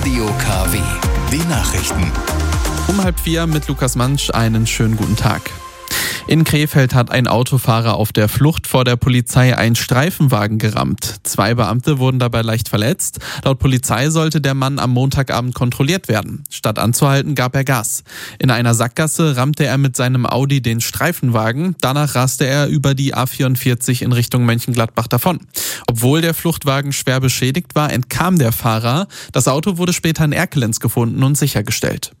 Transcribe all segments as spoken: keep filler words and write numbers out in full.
Radio K W, die Nachrichten. Um halb vier mit Lukas Mansch, einen schönen guten Tag. In Krefeld hat ein Autofahrer auf der Flucht vor der Polizei einen Streifenwagen gerammt. Zwei Beamte wurden dabei leicht verletzt. Laut Polizei sollte der Mann am Montagabend kontrolliert werden. Statt anzuhalten, gab er Gas. In einer Sackgasse rammte er mit seinem Audi den Streifenwagen. Danach raste er über die A vierundvierzig in Richtung Mönchengladbach davon. Obwohl der Fluchtwagen schwer beschädigt war, entkam der Fahrer. Das Auto wurde später in Erkelenz gefunden und sichergestellt.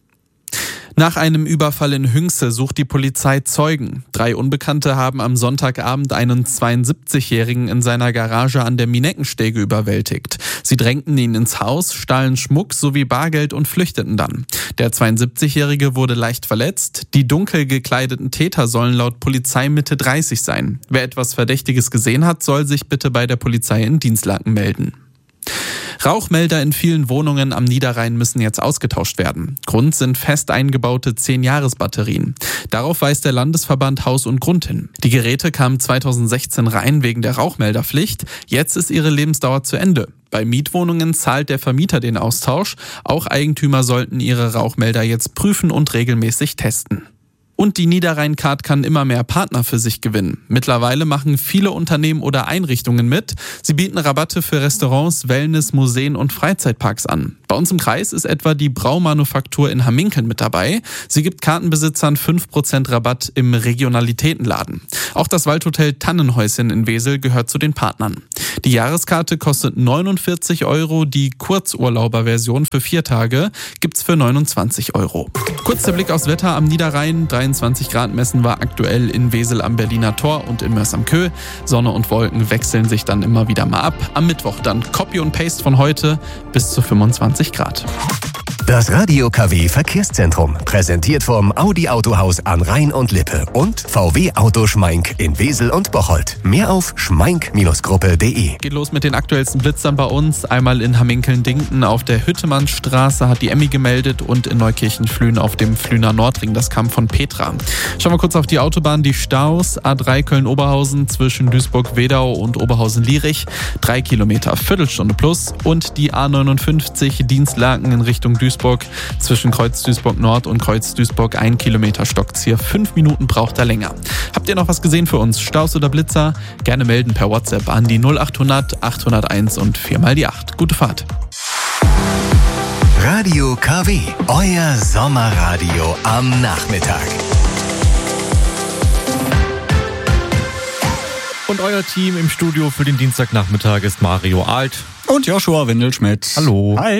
Nach einem Überfall in Hünxe sucht die Polizei Zeugen. Drei Unbekannte haben am Sonntagabend einen zweiundsiebzigjährigen in seiner Garage an der Mineckenstege überwältigt. Sie drängten ihn ins Haus, stahlen Schmuck sowie Bargeld und flüchteten dann. Der zweiundsiebzigjährige wurde leicht verletzt. Die dunkel gekleideten Täter sollen laut Polizei Mitte dreißig sein. Wer etwas Verdächtiges gesehen hat, soll sich bitte bei der Polizei in Dienstlaken melden. Rauchmelder in vielen Wohnungen am Niederrhein müssen jetzt ausgetauscht werden. Grund sind fest eingebaute zehn-Jahres-Batterien. Darauf weist der Landesverband Haus und Grund hin. Die Geräte kamen zweitausendsechzehn rein wegen der Rauchmelderpflicht. Jetzt ist ihre Lebensdauer zu Ende. Bei Mietwohnungen zahlt der Vermieter den Austausch. Auch Eigentümer sollten ihre Rauchmelder jetzt prüfen und regelmäßig testen. Und die Niederrhein-Card kann immer mehr Partner für sich gewinnen. Mittlerweile machen viele Unternehmen oder Einrichtungen mit. Sie bieten Rabatte für Restaurants, Wellness, Museen und Freizeitparks an. Bei uns im Kreis ist etwa die Braumanufaktur in Hamminkeln mit dabei. Sie gibt Kartenbesitzern fünf Prozent Rabatt im Regionalitätenladen. Auch das Waldhotel Tannenhäuschen in Wesel gehört zu den Partnern. Die Jahreskarte kostet neunundvierzig Euro, die Kurzurlauberversion für vier Tage gibt's für neunundzwanzig Euro. Kurz der Blick aufs Wetter am Niederrhein. dreiundzwanzig Grad messen war aktuell in Wesel am Berliner Tor und in Mörs am Köh. Sonne und Wolken wechseln sich dann immer wieder mal ab. Am Mittwoch dann Copy und Paste von heute bis zu fünfundzwanzig Grad. Das Radio K W Verkehrszentrum, präsentiert vom Audi Autohaus an Rhein und Lippe und V W Auto Schmeink in Wesel und Bocholt. Mehr auf schmeink Gruppe punkt de. Geht los mit den aktuellsten Blitzern bei uns. Einmal in Hamminkeln-Dinken auf der Hüttemannstraße hat die Emmi gemeldet und in Neukirchen-Flühen auf dem Flühner Nordring. Das kam von Petra. Schauen wir kurz auf die Autobahn. Die Staus A drei Köln-Oberhausen zwischen Duisburg-Wedau und Oberhausen-Lierich. Drei Kilometer, Viertelstunde plus. Und die A neunundfünfzig Dienstlaken in Richtung Duisburg. Zwischen Kreuz Duisburg Nord und Kreuz Duisburg ein Kilometer stockt's hier. Fünf Minuten braucht er länger. Habt ihr noch was gesehen für uns? Staus oder Blitzer? Gerne melden per WhatsApp an die null achthundert achthunderteins und viermal die acht. Gute Fahrt. Radio K W, euer Sommerradio am Nachmittag. Und euer Team im Studio für den Dienstagnachmittag ist Mario Alt und Joshua Windelschmidt. Hallo. Hi.